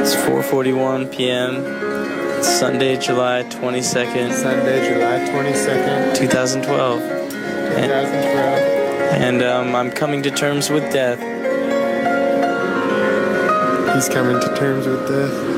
It's 4:41 p.m. It's Sunday, July 22nd, Sunday, July 22nd, 2012. 2012. And I'm coming to terms with death. He's coming to terms with death.